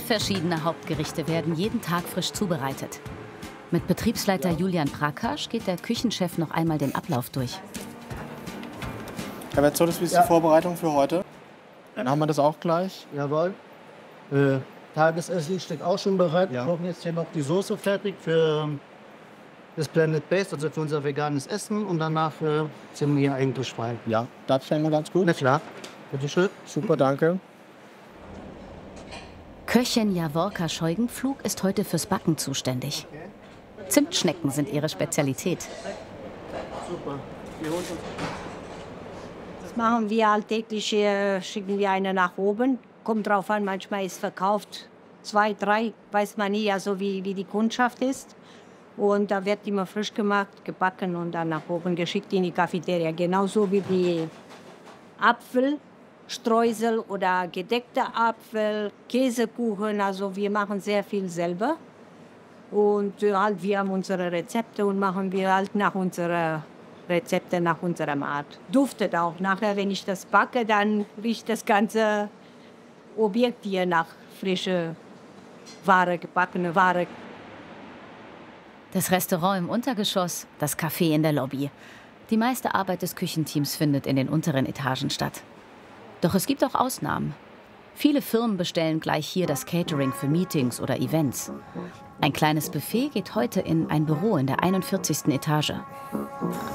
verschiedene Hauptgerichte werden jeden Tag frisch zubereitet. Mit Betriebsleiter Julian Prakasch geht der Küchenchef noch einmal den Ablauf durch. Herr Betzolis, wie ist die Vorbereitung für heute? Dann haben wir das auch gleich. Jawohl. Tagesessen steht auch schon bereit. Wir kochen jetzt hier noch die Soße fertig für das Blended Base, also für unser veganes Essen. Und danach sind wir hier eigentlich frei. Ja, das fände wir ganz gut. Na klar. Bitte schön. Super, danke. Köchin Jaworka Scheugenpflug ist heute fürs Backen zuständig. Zimtschnecken sind ihre Spezialität. Super. Das machen wir alltäglich, schicken wir eine nach oben. Kommt drauf an, manchmal ist verkauft 2, 3, weiß man nie, also wie die Kundschaft ist. Und da wird immer frisch gemacht, gebacken und dann nach oben geschickt in die Cafeteria. Genauso wie die Apfelstreusel oder gedeckte Apfel, Käsekuchen, also wir machen sehr viel selber. Und halt, wir haben unsere Rezepte und machen wir halt nach unserer Rezepte, nach unserer Art. Duftet auch. Nachher, wenn ich das backe, dann riecht das ganze Objekt hier nach frischer Ware, gebackene Ware. Das Restaurant im Untergeschoss, das Café in der Lobby. Die meiste Arbeit des Küchenteams findet in den unteren Etagen statt. Doch es gibt auch Ausnahmen. Viele Firmen bestellen gleich hier das Catering für Meetings oder Events. Ein kleines Buffet geht heute in ein Büro in der 41. Etage.